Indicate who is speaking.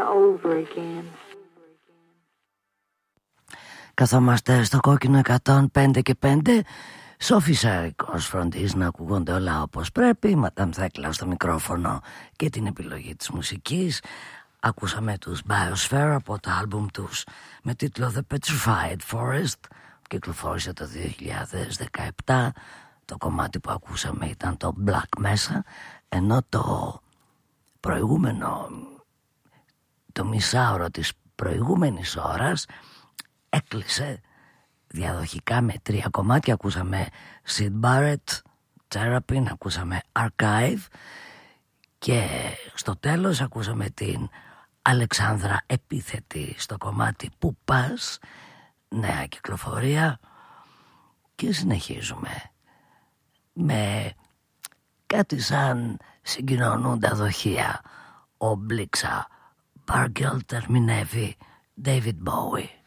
Speaker 1: over again.
Speaker 2: Καθόμαστε στο κόκκινο 105 και 5. Σόφη Σάρικος φροντίζει να ακούγονται όλα όπως πρέπει. Ματάμ Θέκλα στο μικρόφωνο και την επιλογή της μουσικής. Ακούσαμε τους Biosphere από το άλμπουμ τους με τίτλο The Petrified Forest. Κυκλοφόρησε το 2017. Το κομμάτι που ακούσαμε ήταν το Black Mesa, ενώ το προηγούμενο, το μισάωρο της προηγούμενης ώρας έκλεισε διαδοχικά με 3 κομμάτια. Ακούσαμε Syd Barrett, Therapy, ακούσαμε Archive και στο τέλος ακούσαμε την Αλεξάνδρα Επίθετη στο κομμάτι Που Πας, νέα κυκλοφορία. Και συνεχίζουμε με κάτι σαν συγκοινωνούντα δοχεία. Ο Μπλίξα Bargill ερμηνεύει David Bowie.